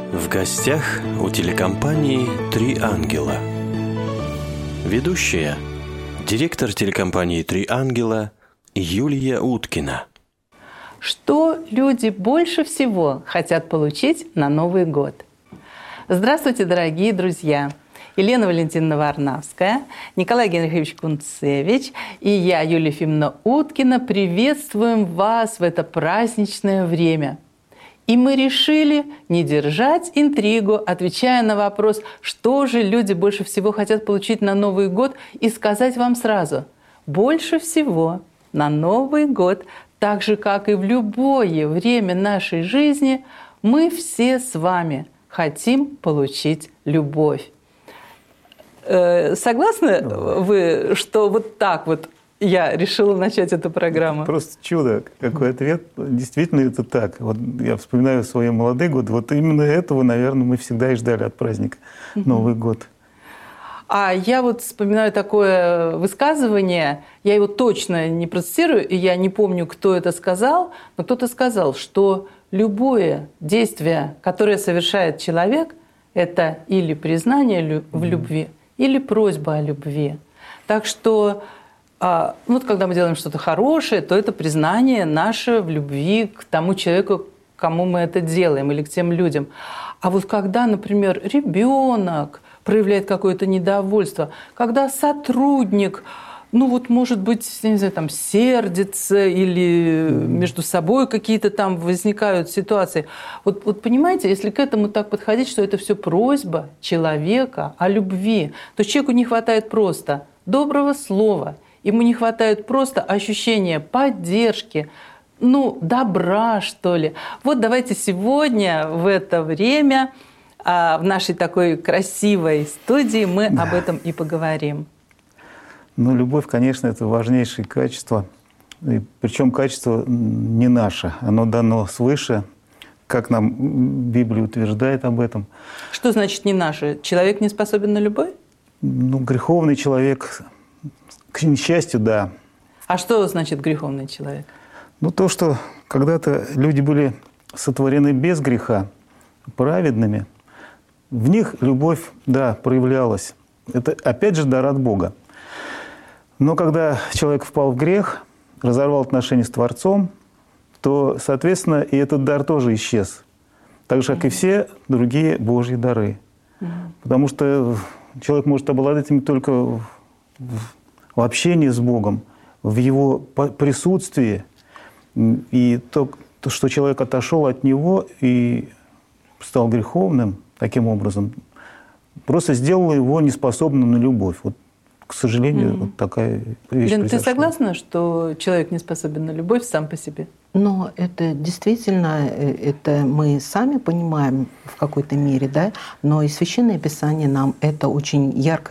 В гостях у телекомпании «Три ангела». Ведущая – директор телекомпании «Три ангела» Юлия Уткина. Что люди больше всего хотят получить на Новый год? Здравствуйте, дорогие друзья! Елена Валентиновна Варнавская, Николай Генрихович Кунцевич и я, Юлия Ефимовна Уткина, приветствуем вас в это праздничное время. И мы решили не держать интригу, отвечая на вопрос, что же люди больше всего хотят получить на Новый год, и сказать вам сразу: больше всего на Новый год, так же, как и в любое время нашей жизни, мы все с вами хотим получить любовь. Согласны вы, что вот так вот я решила начать эту программу? Просто чудо, какой ответ. Действительно это так. Вот я вспоминаю свои молодые годы. Вот именно этого, наверное, мы всегда и ждали от праздника Новый год. А я вот вспоминаю такое высказывание, я его точно не процитирую, и я не помню, кто это сказал, но кто-то сказал, что любое действие, которое совершает человек, это или признание в любви, или просьба о любви. Так что, вот когда мы делаем что-то хорошее, то это признание наше в любви к тому человеку, кому мы это делаем, или к тем людям. А вот когда, например, ребенок проявляет какое-то недовольство, когда сотрудник, может быть, не знаю, там, сердится или между собой какие-то там возникают ситуации. Вот понимаете, если к этому так подходить, что это все просьба человека о любви, то человеку не хватает просто доброго слова, ему не хватает просто ощущения поддержки, добра, что ли. Вот давайте сегодня в это время в нашей такой красивой студии мы об этом и поговорим. Любовь, конечно, это важнейшее качество. И причем качество не наше, оно дано свыше, как нам Библия утверждает об этом. Что значит не наше? Человек не способен на любовь? Греховный человек, к несчастью, да. А что значит греховный человек? То, что когда-то люди были сотворены без греха, праведными, в них любовь, да, проявлялась. Это, опять же, дар от Бога. Но когда человек впал в грех, разорвал отношения с Творцом, то, соответственно, и этот дар тоже исчез. Так же, как и все другие Божьи дары. Потому что человек может обладать ими только в общении с Богом, в Его присутствии. И то, что человек отошел от Него и стал греховным таким образом, просто сделало его неспособным на любовь. К сожалению, вот такая вещь Лен, произошла. ты согласна, что человек не способен на любовь сам по себе? Но это действительно, это мы сами понимаем в какой-то мере, да, но и Священное Писание нам это очень ярко